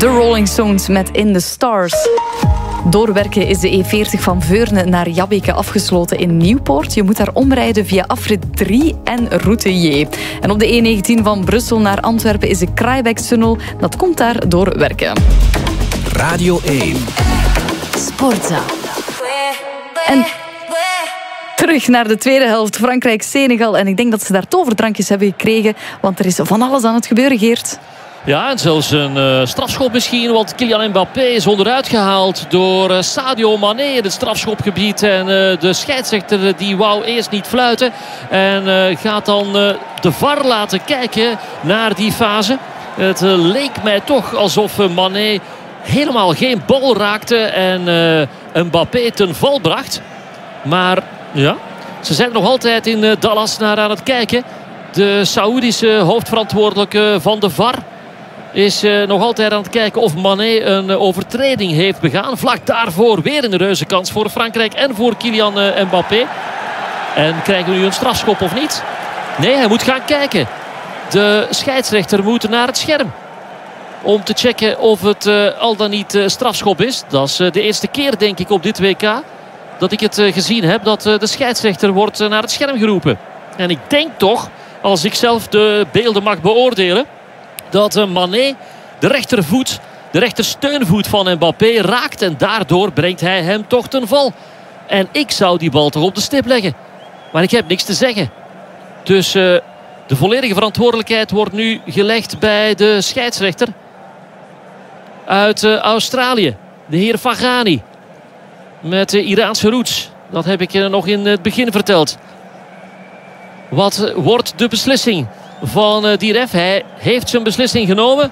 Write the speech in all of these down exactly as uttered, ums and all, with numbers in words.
De Rolling Stones met In the Stars. Doorwerken is de E veertig van Veurne naar Jabbeke afgesloten in Nieuwpoort. Je moet daar omrijden via afrit drie en route J. En op de E negentien van Brussel naar Antwerpen is de Kraaibeekstunnel. Dat komt daar doorwerken. Radio één. Sportza. En terug naar de tweede helft. Frankrijk-Senegal. En ik denk dat ze daar toverdrankjes hebben gekregen. Want er is van alles aan het gebeuren, Geert. Ja, en zelfs een uh, strafschop misschien. Want Kylian Mbappé is onderuit gehaald door uh, Sadio Mané in het strafschopgebied. En uh, de scheidsrechter die wou eerst niet fluiten. En uh, gaat dan uh, de V A R laten kijken naar die fase. Het uh, leek mij toch alsof uh, Mané helemaal geen bal raakte. En uh, Mbappé ten val bracht. Maar ja, ze zijn nog altijd in uh, Dallas naar aan het kijken. De Saoedische hoofdverantwoordelijke van de V A R is uh, nog altijd aan het kijken of Mané een uh, overtreding heeft begaan. Vlak daarvoor weer een reuze kans voor Frankrijk en voor Kylian uh, Mbappé. En krijgen we nu een strafschop of niet? Nee, hij moet gaan kijken. De scheidsrechter moet naar het scherm. Om te checken of het uh, al dan niet uh, strafschop is. Dat is uh, de eerste keer denk ik op dit W K dat ik het uh, gezien heb. Dat uh, de scheidsrechter wordt uh, naar het scherm geroepen. En ik denk toch, als ik zelf de beelden mag beoordelen, dat uh, Mané de rechtervoet, de rechtersteunvoet van Mbappé raakt. En daardoor brengt hij hem toch ten val. En ik zou die bal toch op de stip leggen. Maar ik heb niks te zeggen. Dus uh, de volledige verantwoordelijkheid wordt nu gelegd bij de scheidsrechter uit uh, Australië. De heer Faghani. Met de Iraanse roots. Dat heb ik uh, nog in het begin verteld. Wat uh, wordt de beslissing van uh, die ref? Hij heeft zijn beslissing genomen.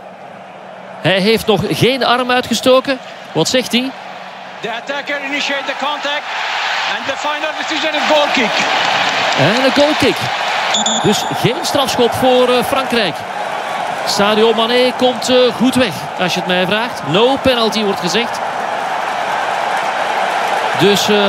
Hij heeft nog geen arm uitgestoken. Wat zegt hij? The attacker initiate the contact. And the final decision is goal kick. En een goal kick. Dus geen strafschop voor uh, Frankrijk. Sadio Mané komt uh, goed weg, als je het mij vraagt. No penalty wordt gezegd. Dus uh,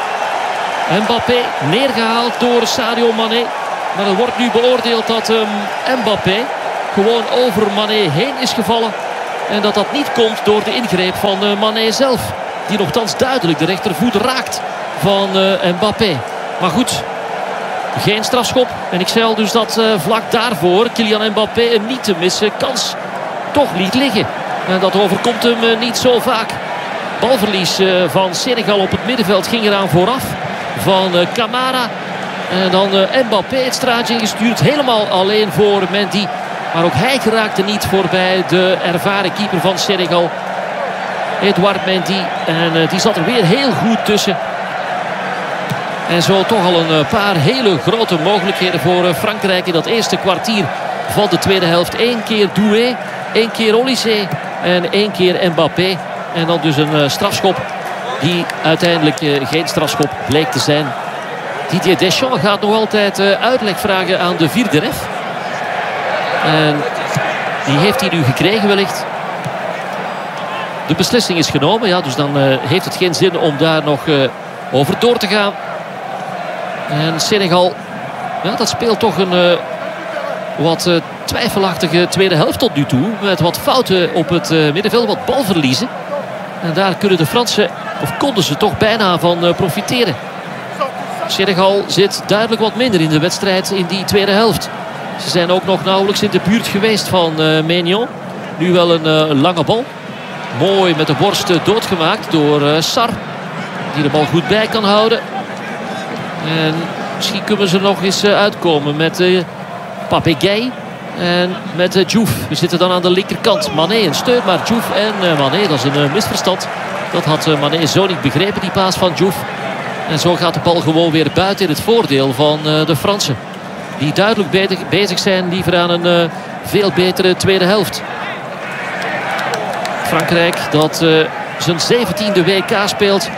Mbappé neergehaald door Sadio Mané. Maar er wordt nu beoordeeld dat um, Mbappé gewoon over Mané heen is gevallen. En dat dat niet komt door de ingreep van uh, Mané zelf. Die nogthans duidelijk de rechtervoet raakt van uh, Mbappé. Maar goed, geen strafschop. En ik zei al dus dat uh, vlak daarvoor Kylian Mbappé een niet te missen kans toch liet liggen. En dat overkomt hem uh, niet zo vaak. Balverlies uh, van Senegal op het middenveld ging eraan vooraf van uh, Camara. En dan uh, Mbappé het straatje ingestuurd. Helemaal alleen voor Mendy. Maar ook hij geraakte niet voorbij de ervaren keeper van Senegal, Edouard Mendy. En uh, die zat er weer heel goed tussen. En zo toch al een paar hele grote mogelijkheden voor uh, Frankrijk in dat eerste kwartier van de tweede helft. Eén keer Doué, één keer Olysée en één keer Mbappé. En dan dus een uh, strafschop die uiteindelijk uh, geen strafschop bleek te zijn. Didier Deschamps gaat nog altijd uh, uitleg vragen aan de vierde ref. En die heeft hij nu gekregen wellicht. De beslissing is genomen. Ja, dus dan uh, heeft het geen zin om daar nog uh, over door te gaan. En Senegal, ja, dat speelt toch een uh, wat uh, twijfelachtige tweede helft tot nu toe. Met wat fouten op het uh, middenveld, wat balverliezen. En daar kunnen de Fransen, of konden ze toch bijna van uh, profiteren. Senegal zit duidelijk wat minder in de wedstrijd in die tweede helft. Ze zijn ook nog nauwelijks in de buurt geweest van uh, Maignan. Nu wel een uh, lange bal. Mooi met de borst uh, doodgemaakt door uh, Sarr. Die de bal goed bij kan houden. En misschien kunnen ze nog eens uh, uitkomen met uh, Pape Gueye en met uh, Diouf. We zitten dan aan de linkerkant. Mané een steun, maar Diouf en uh, Mané, dat is een uh, misverstand. Dat had uh, Mané zo niet begrepen, die paas van Diouf. En zo gaat de bal gewoon weer buiten in het voordeel van uh, de Fransen. Die duidelijk bezig, bezig zijn liever aan een uh, veel betere tweede helft. Frankrijk dat uh, zijn zeventiende W K speelt.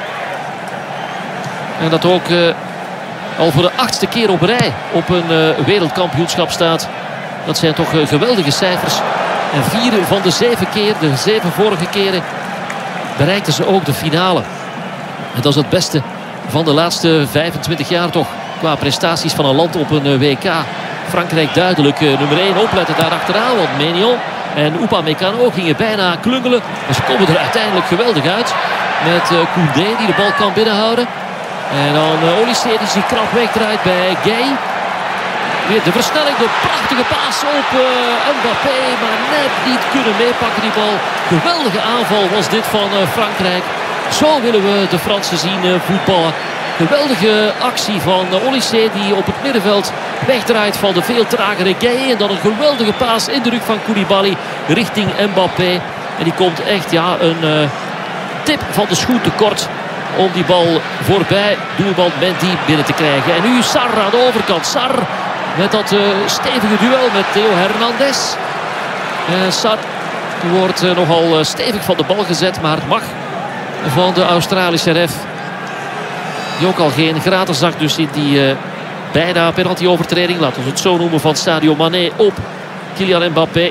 En dat ook uh, al voor de achtste keer op rij op een uh, wereldkampioenschap staat. Dat zijn toch uh, geweldige cijfers. En vier van de zeven keer, de zeven vorige keren, bereikten ze ook de finale. En dat is het beste van de laatste vijfentwintig jaar toch. Qua prestaties van een land op een uh, W K. Frankrijk duidelijk uh, nummer één. Opletten daar achteraan, want Maignan en Upamecano gingen bijna klungelen. Maar ze komen er uiteindelijk geweldig uit. Met uh, Koundé die de bal kan binnenhouden. En dan uh, Olysée die zich krap wegdraait bij Gay. Weer de versnelling, de prachtige paas op uh, Mbappé. Maar net niet kunnen meepakken die bal. Geweldige aanval was dit van uh, Frankrijk. Zo willen we de Fransen zien uh, voetballen. Geweldige actie van uh, Olysée die op het middenveld wegdraait van de veel tragere Gay. En dan een geweldige paas in de rug van Koulibaly richting Mbappé. En die komt echt ja, een uh, tip van de schoen tekort om die bal voorbij doelman Mendy binnen te krijgen. En nu Sarr aan de overkant. Sarr met dat uh, stevige duel met Theo Hernandez. Uh, Sarr wordt uh, nogal uh, stevig van de bal gezet, maar het mag van de Australische ref. Die ook al geen gratis zag dus in die uh, bijna penalty-overtreding, laten we het zo noemen, van Sadio Mané op Kylian Mbappé.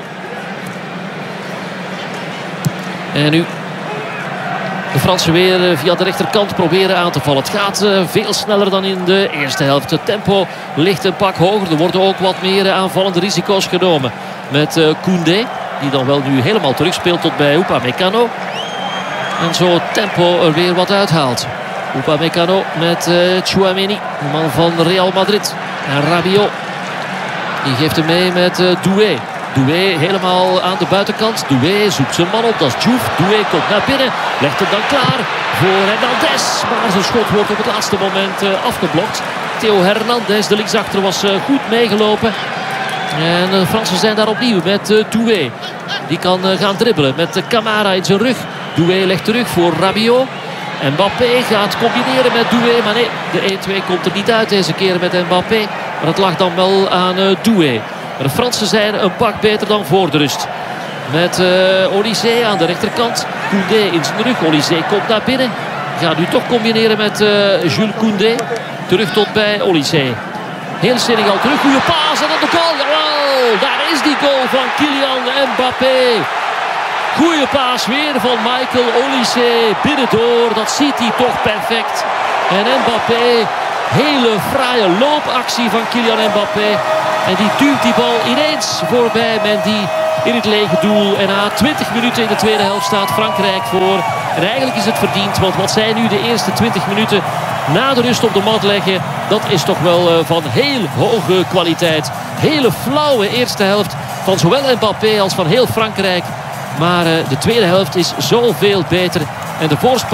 En nu de Fransen weer via de rechterkant proberen aan te vallen. Het gaat uh, veel sneller dan in de eerste helft. Het tempo ligt een pak hoger. Er worden ook wat meer aanvallende risico's genomen. Met uh, Koundé, die dan wel nu helemaal terugspeelt tot bij Upamecano. En zo het tempo er weer wat uithaalt. Upamecano met uh, Tchouaméni, de man van Real Madrid. En Rabiot, die geeft hem mee met uh, Doué. Doué helemaal aan de buitenkant. Doué zoekt zijn man op, dat is Diouf. Doué komt naar binnen, legt hem dan klaar voor Hernandez. Maar zijn schot wordt op het laatste moment uh, afgeblokt. Theo Hernandez, de linksachter, was uh, goed meegelopen. En de Fransen zijn daar opnieuw met uh, Doué. Die kan uh, gaan dribbelen met uh, Camara in zijn rug. Doué legt terug voor Rabiot. Mbappé gaat combineren met Doué. Maar nee, de één-twee komt er niet uit deze keer met Mbappé. Maar het lag dan wel aan uh, Doué. Maar de Fransen zijn een pak beter dan voor de rust. Met uh, Olysée aan de rechterkant. Koundé in zijn rug. Olysée komt naar binnen. Gaat nu toch combineren met uh, Jules Koundé. Terug tot bij Olysée. Heel Senegal terug. Goeie paas en dan de goal. Jawel, daar is die goal van Kylian Mbappé. Goeie paas weer van Michael Olysée. Binnendoor, dat ziet hij toch perfect. En Mbappé, hele fraaie loopactie van Kylian Mbappé. En die duwt die bal ineens voorbij Mendy in het lege doel. En na twintig minuten in de tweede helft staat Frankrijk voor. En eigenlijk is het verdiend, want wat zij nu de eerste twintig minuten na de rust op de mat leggen, dat is toch wel van heel hoge kwaliteit. Hele flauwe eerste helft van zowel Mbappé als van heel Frankrijk. Maar de tweede helft is zoveel beter. En de voorsprong